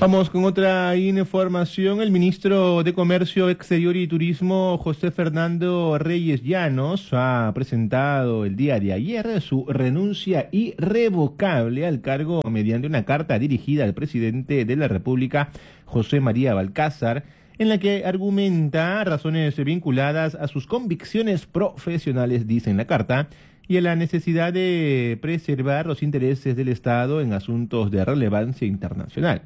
Vamos con otra información. El ministro de Comercio Exterior y Turismo, José Fernando Reyes Llanos, ha presentado el día de ayer su renuncia irrevocable al cargo mediante una carta dirigida al presidente de la República, José María Balcázar, en la que argumenta razones vinculadas a sus convicciones profesionales, dice en la carta, y a la necesidad de preservar los intereses del Estado en asuntos de relevancia internacional.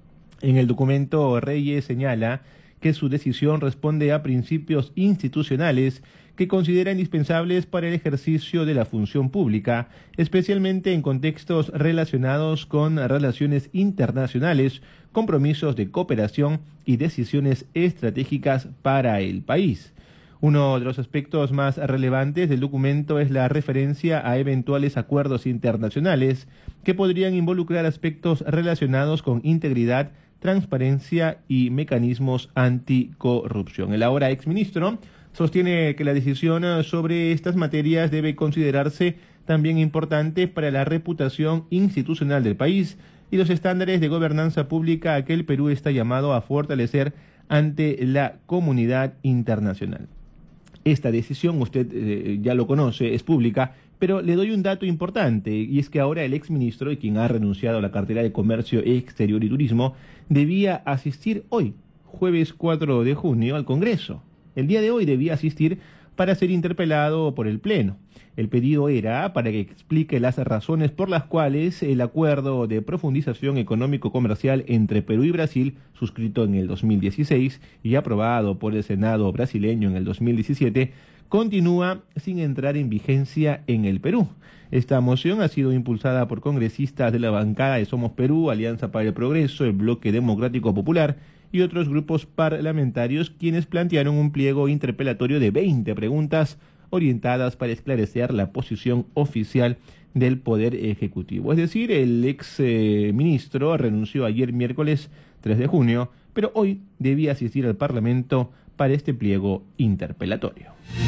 En el documento, Reyes señala que su decisión responde a principios institucionales que considera indispensables para el ejercicio de la función pública, especialmente en contextos relacionados con relaciones internacionales, compromisos de cooperación y decisiones estratégicas para el país. Uno de los aspectos más relevantes del documento es la referencia a eventuales acuerdos internacionales que podrían involucrar aspectos relacionados con integridad, transparencia y mecanismos anticorrupción. El ahora exministro sostiene que la decisión sobre estas materias debe considerarse también importante para la reputación institucional del país y los estándares de gobernanza pública a que el Perú está llamado a fortalecer ante la comunidad internacional. Esta decisión, usted ya lo conoce, es pública, pero le doy un dato importante, y es que ahora el exministro, y quien ha renunciado a la cartera de Comercio Exterior y Turismo, debía asistir hoy, jueves 4 de junio, al Congreso. El día de hoy debía asistir para ser interpelado por el Pleno. El pedido era para que explique las razones por las cuales el acuerdo de profundización económico-comercial entre Perú y Brasil, suscrito en el 2016 y aprobado por el Senado brasileño en el 2017, continúa sin entrar en vigencia en el Perú. Esta moción ha sido impulsada por congresistas de la bancada de Somos Perú, Alianza para el Progreso, el Bloque Democrático Popular y otros grupos parlamentarios, quienes plantearon un pliego interpelatorio de 20 preguntas orientadas para esclarecer la posición oficial del Poder Ejecutivo. Es decir, el ex ministro renunció ayer miércoles 3 de junio, pero hoy debía asistir al Parlamento para este pliego interpelatorio.